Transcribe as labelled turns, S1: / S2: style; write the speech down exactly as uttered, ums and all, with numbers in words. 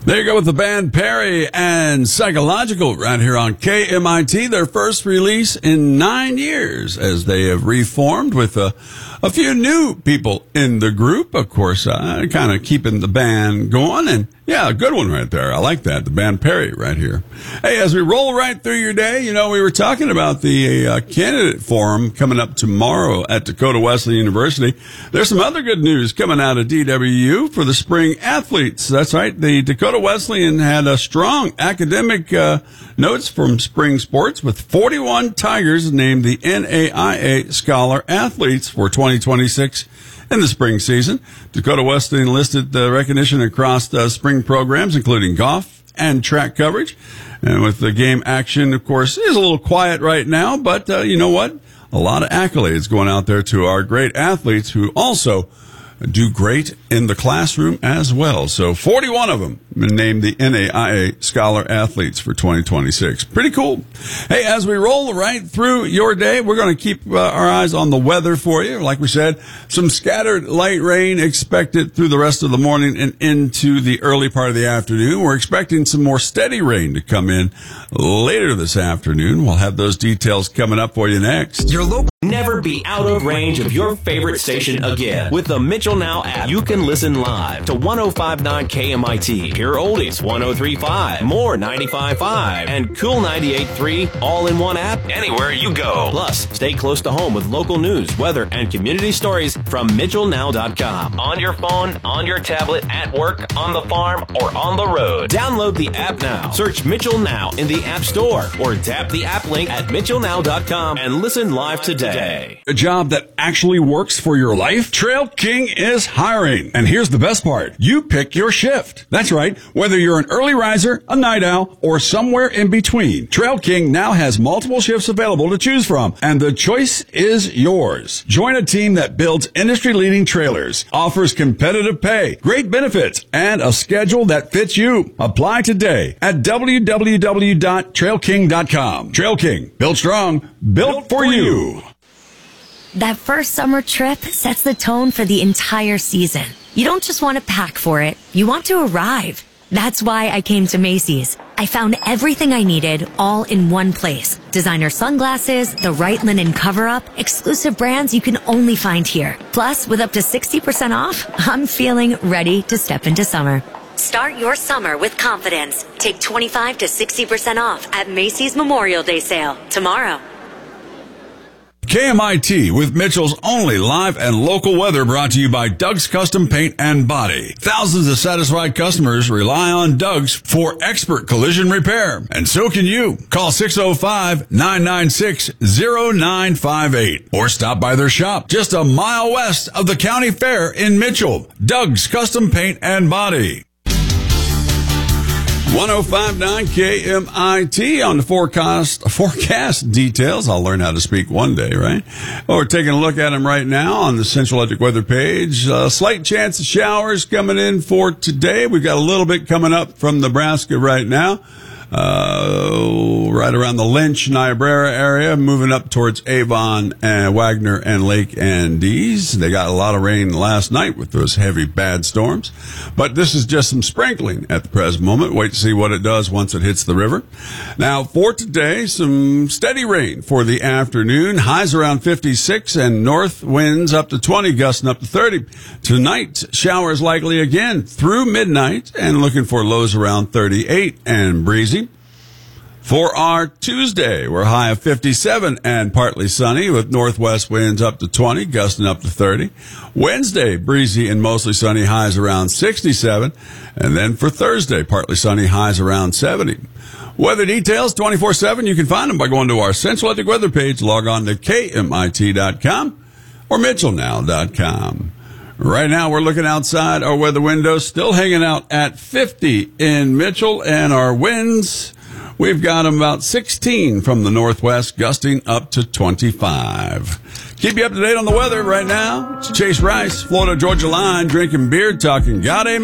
S1: There you go with the band Perry and Psychological right here on K M I T, their first release in nine years as they have reformed with a, a few new people in the group. Of course, uh, kind of keeping the band going. And yeah, a good one right there. I like that. The band Perry right here. Hey, as we roll right through your day, you know, we were talking about the uh, candidate forum coming up tomorrow at Dakota Wesleyan University. There's some other good news coming out of D W U for the spring athletes. That's right. The Dakota Wesleyan had a strong academic uh, notes from spring sports with forty-one Tigers named the N A I A Scholar Athletes for twenty twenty-six in the spring season. Dakota Wesleyan listed the recognition across the spring programs, including golf and track coverage. And with the game action, of course, is a little quiet right now, but uh, you know what? A lot of accolades going out there to our great athletes who also do great in the classroom as well. So forty-one of them named the N A I A Scholar Athletes for twenty twenty-six. Pretty cool. Hey, as we roll right through your day, we're going to keep uh, our eyes on the weather for you. Like we said, some scattered light rain expected through the rest of the morning and into the early part of the afternoon. We're expecting some more steady rain to come in later this afternoon. We'll have those details coming up for you next.
S2: Your local never be out of range of your favorite station again. With the Mitchell Now app, you can listen live to one oh five point nine K M I T, Pure Oldies one oh three point five, More ninety-five point five, and Cool ninety-eight point three, all in one app anywhere you go. Plus, stay close to home with local news, weather, and community stories from Mitchell Now dot com. On your phone, on your tablet, at work, on the farm, or on the road. Download the app now. Search Mitchell Now in the App Store or tap the app link at Mitchell Now dot com and listen live today.
S1: A job that actually works for your life? Trail King is hiring. And here's the best part. You pick your shift. That's right. Whether you're an early riser, a night owl, or somewhere in between, Trail King now has multiple shifts available to choose from, and the choice is yours. Join a team that builds industry-leading trailers, offers competitive pay, great benefits, and a schedule that fits you. Apply today at w w w dot trail king dot com. Trail King, built strong, built, built for you. you.
S3: That first summer trip sets the tone for the entire season. You don't just want to pack for it, you want to arrive. That's why I came to Macy's. I found everything I needed all in one place. Designer sunglasses, the right linen cover-up, exclusive brands you can only find here. Plus, with up to sixty percent off, I'm feeling ready to step into summer. Start your summer with confidence. Take twenty-five to sixty percent off at Macy's Memorial Day sale tomorrow.
S1: K M I T with Mitchell's only live and local weather, brought to you by Doug's Custom Paint and Body. Thousands of satisfied customers rely on Doug's for expert collision repair. And so can you. Call six oh five, nine nine six, oh nine five eight or stop by their shop just a mile west of the county fair in Mitchell. Doug's Custom Paint and Body. one oh five point nine K M I T on the forecast forecast details. I'll learn how to speak one day, right? Well, we're taking a look at them right now on the Central Electric weather page. Uh, slight chance of showers coming in for today. We've got a little bit coming up from Nebraska right now. Uh, right around the Lynch, Niobrara area, moving up towards Avon and Wagner and Lake Andes. They got a lot of rain last night with those heavy bad storms. But this is just some sprinkling at the present moment. Wait to see what it does once it hits the river. Now, for today, some steady rain for the afternoon. Highs around fifty-six and north winds up to twenty, gusting up to thirty. Tonight, showers likely again through midnight and looking for lows around thirty-eight and breezy. For our Tuesday, we're high of fifty-seven and partly sunny with northwest winds up to twenty, gusting up to thirty. Wednesday, breezy and mostly sunny, highs around sixty-seven. And then for Thursday, partly sunny, highs around seventy. Weather details twenty-four seven. You can find them by going to our Central Electric weather page. Log on to K M I T dot com or Mitchell Now dot com. Right now, we're looking outside our weather windows, still hanging out at fifty in Mitchell, and our winds, we've got them about sixteen from the northwest, gusting up to twenty-five. Keep you up to date on the weather right now. It's Chase Rice, Florida Georgia Line, drinking beer, talking God, amen.